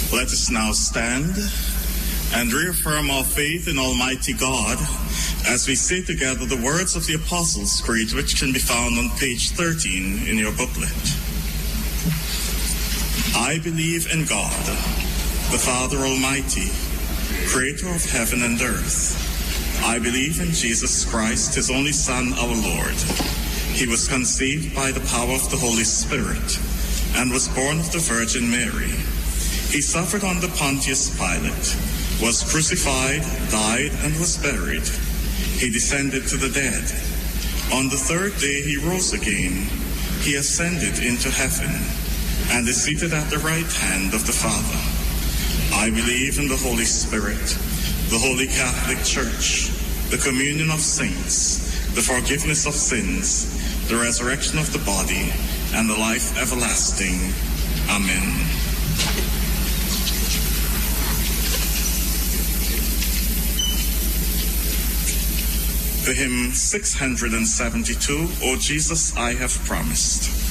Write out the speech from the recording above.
Let us now stand and reaffirm our faith in Almighty God as we say together the words of the Apostles' Creed, which can be found on page 13 in your booklet. I believe in God, the Father Almighty, creator of heaven and earth. I believe in Jesus Christ, his only Son, our Lord. He was conceived by the power of the Holy Spirit and was born of the Virgin Mary. He suffered under Pontius Pilate, was crucified, died, and was buried. He descended to the dead. On the third day he rose again. He ascended into heaven and is seated at the right hand of the Father. I believe in the Holy Spirit, the Holy Catholic Church, the communion of saints, the forgiveness of sins, the resurrection of the body, and the life everlasting. Amen. The hymn 672, O Jesus, I Have Promised.